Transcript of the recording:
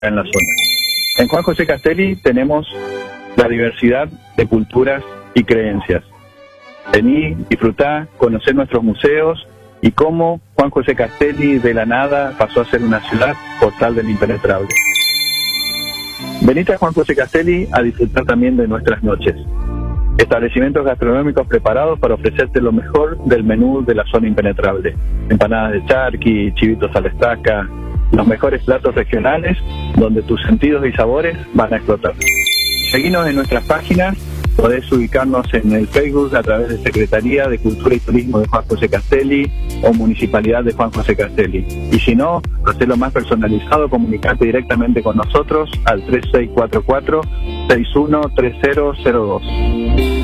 en la zona. En Juan José Castelli tenemos la diversidad de culturas y creencias. Vení, disfrutá, conocé nuestros museos y cómo Juan José Castelli de la nada pasó a ser una ciudad portal del impenetrable. Venite a Juan José Castelli a disfrutar también de nuestras noches. Establecimientos gastronómicos preparados para ofrecerte lo mejor del menú de la zona impenetrable. Empanadas de charqui, chivitos a la estaca, los mejores platos regionales donde tus sentidos y sabores van a explotar. Seguinos en nuestras páginas, podés ubicarnos en el Facebook a través de Secretaría de Cultura y Turismo de Juan José Castelli o Municipalidad de Juan José Castelli. Y si no, hacerlo más personalizado, comunicarte directamente con nosotros al 3644-613002.